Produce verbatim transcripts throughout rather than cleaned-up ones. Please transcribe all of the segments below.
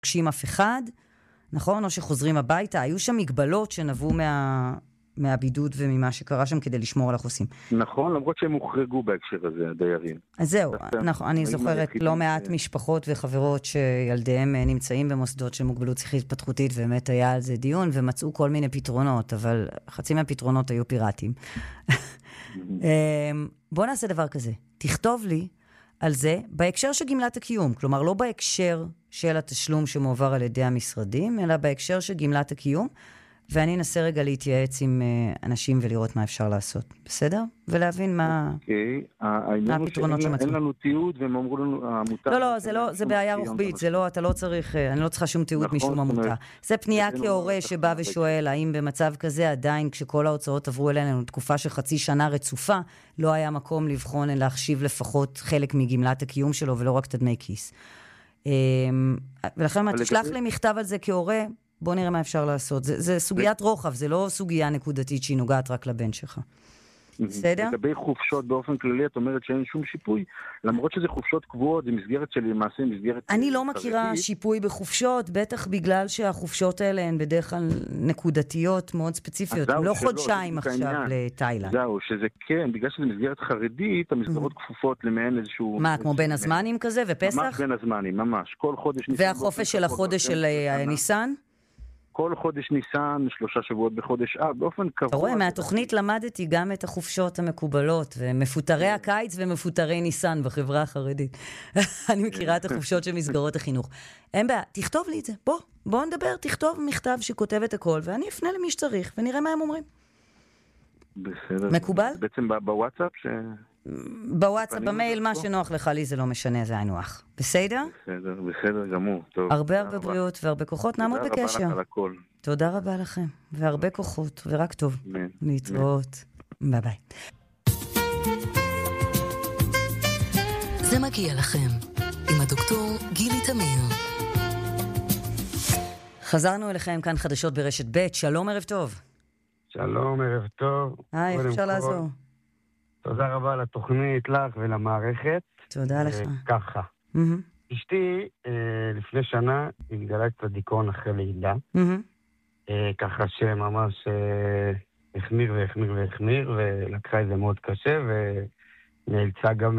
פוגשים אף אחד, נכון? או שחוזרים הביתה. היו שם מגבלות שנבעו מה... מהבידוד וממה שקרה שם כדי לשמור על החוסים. נכון, למרות שהם הוחרגו בהקשר הזה, הדיירים. אז זהו, נכון, אני זוכרת לא מעט משפחות וחברות שילדיהם נמצאים במוסדות של מוגבלות שכלית התפתחותית, ובאמת היה על זה דיון, ומצאו כל מיני פתרונות, אבל חצי מהפתרונות היו פיראטיים. בוא נעשה דבר כזה, תכתוב לי על זה בהקשר של גמלת הקיום, כלומר לא בהקשר של התשלום שמועבר על ידי המשרדים, אלא בהקשר של גמלת הקיום, ואני אנסה רגע להתייעץ עם אנשים ולראות מה אפשר לעשות. בסדר? ולהבין מה הפתרונות שמצאו. אין לנו תיעוד, והם אמרו לנו, העמותה... לא, לא, זה לא, זה בעיה רוחבית, זה לא, אתה לא צריך, אני לא צריכה שום תיעוד משום עמותה. זה פנייה כהורה שבא ושואל, האם במצב כזה עדיין, כשכל ההוצאות עברו אלינו תקופה של חצי שנה רצופה, לא היה מקום לבחון, להחשיב לפחות חלק מגמלת הקיום שלו, ולא רק את דמי כיס. ולכן, תשלח לי מכתב על זה כהורה, בוא נראה מה אפשר לעשות. זה, זה סוגיית רוחב, זה לא סוגיה נקודתית שהיא נוגעת רק לבן שלך. בסדר? לגבי חופשות באופן כללי, את אומרת שאין שום שיפוי, למרות שזה חופשות קבועות, זה מסגרת של למעשה מסגרת... אני לא מכירה שיפוי בחופשות, בטח בגלל שהחופשות האלה הן בדרך כלל נקודתיות מאוד ספציפיות, הם לא חודשיים עכשיו לתאילנד. זהו, שזה כן, בגלל שזה מסגרת חרדית, המסגרות כפופות למעין איזשהו... מה, כמו בין הזמנים כזה ופסח? ממש בין הזמנים, ממש. כל חודש ניסן... והחופש של החודש של ניסן? כל חודש ניסן, שלושה שבועות בחודש אב, באופן קבוע. אתה רואה, מהתוכנית למדתי גם את החופשות המקובלות, ומפוטרי הקיץ ומפוטרי ניסן בחברה החרדית. אני מכירה את החופשות של מסגרות החינוך. אין בעיה, תכתוב לי את זה. בוא, בוא נדבר, תכתוב מכתב שכותב את הכל, ואני אפנה למי שצריך, ונראה מה הם אומרים. בסדר. מקובל? בעצם בוואטסאפ ש... בוואטסאפ, במייל, מה שנוח לך לי זה לא משנה, זה היינו-אח. בסדר? בסדר, בסדר גמור. טוב. הרבה הרבה בריאות והרבה כוחות, נעמוד בקשר. תודה רבה לך על הכל. תודה רבה לכם, והרבה כוחות, ורק טוב. להתראות. ביי ביי. זה מגיע לכם, עם הדוקטור גילי תמיר. חזרנו אליכם כאן חדשות ברשת ב', שלום, ערב טוב. שלום, ערב טוב. היי, איך אפשר לעזור? תודה רבה לתוכנית, לך ולמערכת. תודה לך. ככה. אשתי, לפני שנה, התגלה קצת דיכאון אחרי לידה. ככה שממש החמיר והחמיר והחמיר, ולקחה את זה מאוד קשה, ונאלצה גם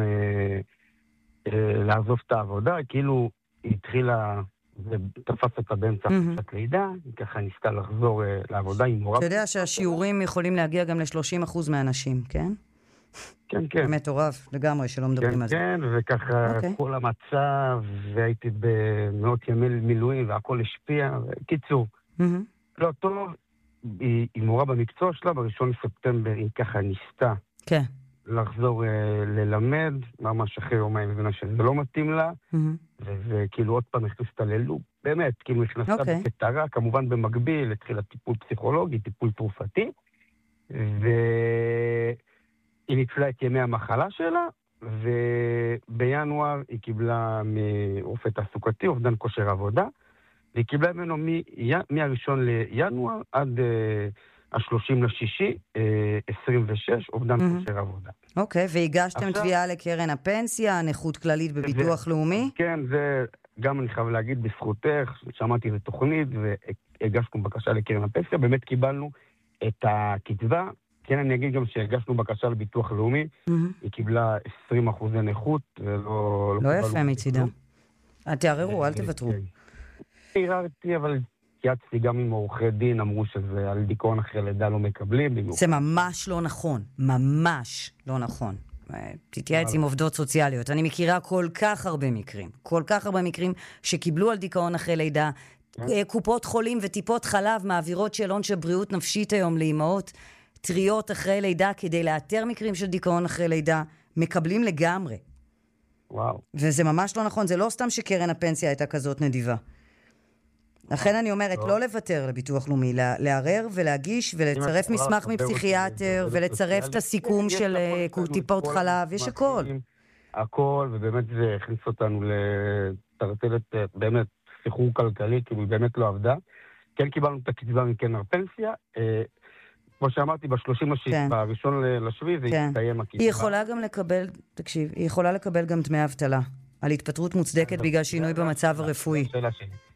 לעזוב את העבודה. כאילו, היא התחילה, ותפס אותה באמצע חופשת לידה, היא ככה ניסתה לחזור לעבודה עם מורה. אתה יודע שהשיעורים יכולים להגיע גם ל-שלושים אחוז מהאנשים, כן? כן, כן. באמת עורף לגמרי שלא מדברים כן, על זה. כן, וככה okay. כל המצב, והייתי במאות ימי מילואים, והכל השפיע, קיצור. Mm-hmm. לא טוב, היא, היא מורה במקצוע שלה, בראשון לספטמבר היא ככה ניסתה כן. לחזור uh, ללמד, ממש אחרי יומיים מבינה שזה לא מתאים לה, mm-hmm. וכאילו עוד פעם הכניסת ללוב, באמת, כאילו נכנסה okay. בקטרה, כמובן במקביל, התחילה טיפול פסיכולוגי, טיפול תרופתי, ו... היא ניצלה את ימי המחלה שלה, ובינואר היא קיבלה מרופא תעסוקתי, אובדן כושר עבודה, והיא קיבלה ממנו מהראשון לינואר עד השלושים לשישי, עשרים ושש, אובדן כושר עבודה. אוקיי, והגשתם תביעה לקרן הפנסיה, נכות כללית בביטוח לאומי? כן, זה גם אני חייב להגיד בזכותך, שמעתי את התוכנית, והגשנו בקשה לקרן הפנסיה, באמת קיבלנו את הקצבה, כן, אני אגיד גם שהגשנו בקשה לביטוח לאומי, היא קיבלה עשרים אחוזי נכות, ולא... לא יפה מצידה. תערערו, אל תוותרו. ערערתי, אבל התייעצתי גם עם עורכי דין, אמרו שזה על דיכאון אחרי לידה לא מקבלים. זה ממש לא נכון, ממש לא נכון. תתייעץ עם עובדות סוציאליות. אני מכירה כל כך הרבה מקרים, כל כך הרבה מקרים שקיבלו על דיכאון אחרי לידה, קופות חולים וטיפות חלב מעבירות שאלון של בריאות נפשית היום לאמהות, טריות אחרי לידה כדי לאתר מקרים של דיכאון אחרי לידה, מקבלים לגמרי. וואו. וזה ממש לא נכון, זה לא סתם שקרן הפנסיה הייתה כזאת נדיבה. לכן אני אומרת, לא לוותר לביטוח לאומי, לערער ולהגיש ולצרף מסמך מפסיכיאטר ולצרף את הסיכום של טיפות חלב, יש הכל. הכל, ובאמת זה הכניס אותנו לטרטלת, באמת, סחרור כלכלי, כי היא באמת לא עבדה. כן קיבלנו את הקצבה מקרן הפנסיה, כמו שאמרתי, בשלושים לשישי, בראשון לשביעי, זה יסתיים הקצבה. היא יכולה גם לקבל, תקשיב, היא יכולה לקבל גם דמי אבטלה, על התפטרות מוצדקת בגלל שינוי במצב הרפואי.